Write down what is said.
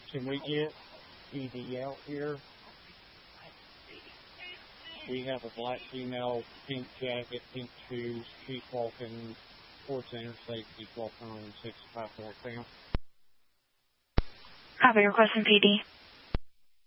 Can we get PD out here? We have a black female, pink jacket, pink shoes. She's walking towards the interstate. She's walking on 654 Sam. Copy, requesting PD.